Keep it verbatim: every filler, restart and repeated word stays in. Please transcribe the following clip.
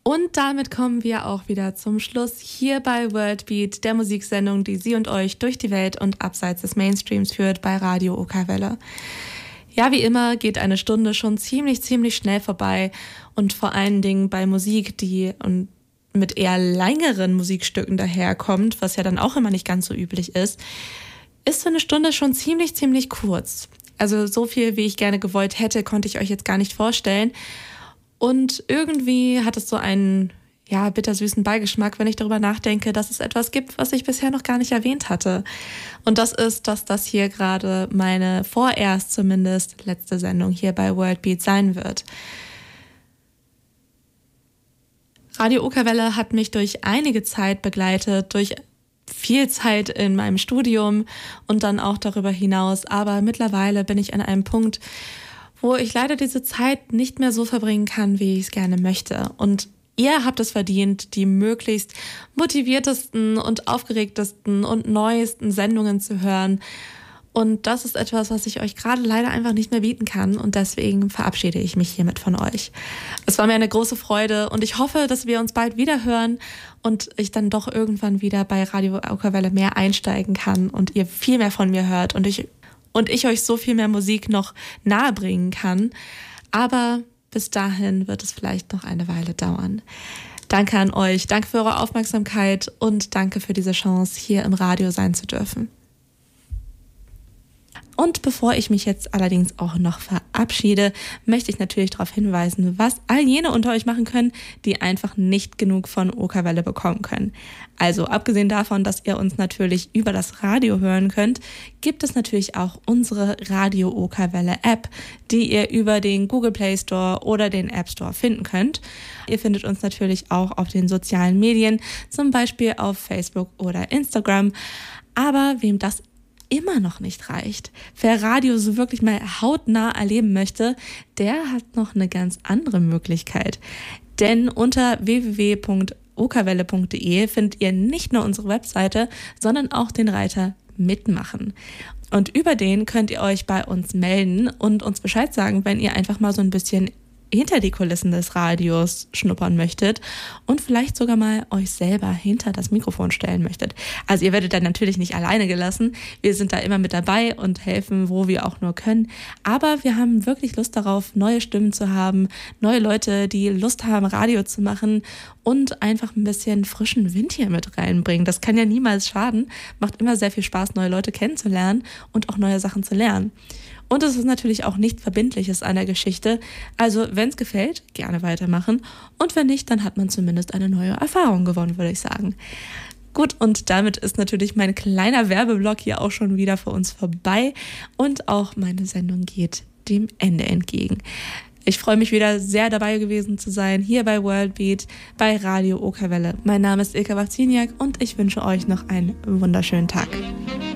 Und damit kommen wir auch wieder zum Schluss hier bei Worldbeat, der Musiksendung, die Sie und euch durch die Welt und abseits des Mainstreams führt bei Radio Okerwelle. Ja, wie immer geht eine Stunde schon ziemlich, ziemlich schnell vorbei und vor allen Dingen bei Musik, die und mit eher längeren Musikstücken daherkommt, was ja dann auch immer nicht ganz so üblich ist, ist so eine Stunde schon ziemlich, ziemlich kurz. Also so viel, wie ich gerne gewollt hätte, konnte ich euch jetzt gar nicht vorstellen. Und irgendwie hat es so einen, ja, bittersüßen Beigeschmack, wenn ich darüber nachdenke, dass es etwas gibt, was ich bisher noch gar nicht erwähnt hatte. Und das ist, dass das hier gerade meine vorerst zumindest letzte Sendung hier bei Worldbeat sein wird. Radio Okerwelle hat mich durch einige Zeit begleitet, durch viel Zeit in meinem Studium und dann auch darüber hinaus. Aber mittlerweile bin ich an einem Punkt, wo ich leider diese Zeit nicht mehr so verbringen kann, wie ich es gerne möchte. Und ihr habt es verdient, die möglichst motiviertesten und aufgeregtesten und neuesten Sendungen zu hören. Und das ist etwas, was ich euch gerade leider einfach nicht mehr bieten kann. Und deswegen verabschiede ich mich hiermit von euch. Es war mir eine große Freude und ich hoffe, dass wir uns bald wieder hören und ich dann doch irgendwann wieder bei Radio Okerwelle mehr einsteigen kann und ihr viel mehr von mir hört und ich und ich euch so viel mehr Musik noch nahebringen kann. Aber bis dahin wird es vielleicht noch eine Weile dauern. Danke an euch, danke für eure Aufmerksamkeit und danke für diese Chance, hier im Radio sein zu dürfen. Und bevor ich mich jetzt allerdings auch noch verabschiede, möchte ich natürlich darauf hinweisen, was all jene unter euch machen können, die einfach nicht genug von Okerwelle bekommen können. Also abgesehen davon, dass ihr uns natürlich über das Radio hören könnt, gibt es natürlich auch unsere Radio Okerwelle App, die ihr über den Google Play Store oder den App Store finden könnt. Ihr findet uns natürlich auch auf den sozialen Medien, zum Beispiel auf Facebook oder Instagram. Aber wem das immer noch nicht reicht, wer Radio so wirklich mal hautnah erleben möchte, der hat noch eine ganz andere Möglichkeit. Denn unter w w w punkt okerwelle punkt d e findet ihr nicht nur unsere Webseite, sondern auch den Reiter Mitmachen. Und über den könnt ihr euch bei uns melden und uns Bescheid sagen, wenn ihr einfach mal so ein bisschen hinter die Kulissen des Radios schnuppern möchtet und vielleicht sogar mal euch selber hinter das Mikrofon stellen möchtet. Also ihr werdet dann natürlich nicht alleine gelassen. Wir sind da immer mit dabei und helfen, wo wir auch nur können. Aber wir haben wirklich Lust darauf, neue Stimmen zu haben, neue Leute, die Lust haben, Radio zu machen und einfach ein bisschen frischen Wind hier mit reinbringen. Das kann ja niemals schaden. Macht immer sehr viel Spaß, neue Leute kennenzulernen und auch neue Sachen zu lernen. Und es ist natürlich auch nichts Verbindliches an der Geschichte. Also wenn es gefällt, gerne weitermachen. Und wenn nicht, dann hat man zumindest eine neue Erfahrung gewonnen, würde ich sagen. Gut, und damit ist natürlich mein kleiner Werbeblock hier auch schon wieder für uns vorbei. Und auch meine Sendung geht dem Ende entgegen. Ich freue mich wieder sehr dabei gewesen zu sein, hier bei Worldbeat, bei Radio Okerwelle. Mein Name ist Ilka Wawziniak und ich wünsche euch noch einen wunderschönen Tag.